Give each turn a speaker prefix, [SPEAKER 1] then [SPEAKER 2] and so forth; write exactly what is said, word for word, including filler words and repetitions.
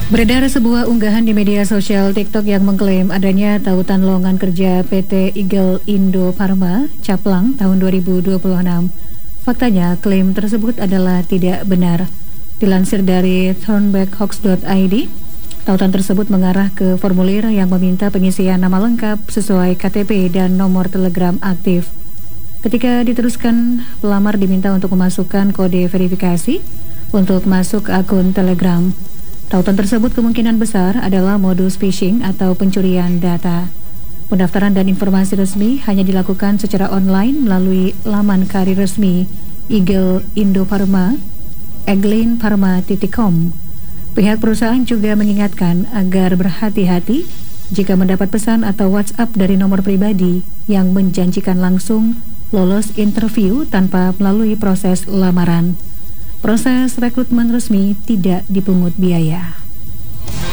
[SPEAKER 1] Beredar sebuah unggahan di media sosial TikTok yang mengklaim adanya tautan lowongan kerja P T Eagle Indo Pharma Caplang tahun dua ribu dua puluh enam. Faktanya, klaim tersebut adalah tidak benar. Dilansir dari thornbackhoax dot i d, tautan tersebut mengarah ke formulir yang meminta pengisian nama lengkap sesuai K T P dan nomor telegram aktif. Ketika diteruskan, pelamar diminta untuk memasukkan kode verifikasi untuk masuk ke akun Telegram. Tautan tersebut kemungkinan besar adalah modus phishing atau pencurian data. Pendaftaran dan informasi resmi hanya dilakukan secara online melalui laman karir resmi Eagle Indo Pharma, eglinpharma titik com. Pihak perusahaan juga mengingatkan agar berhati-hati jika mendapat pesan atau WhatsApp dari nomor pribadi yang menjanjikan langsung lolos interview tanpa melalui proses lamaran. Proses rekrutmen resmi tidak dipungut biaya.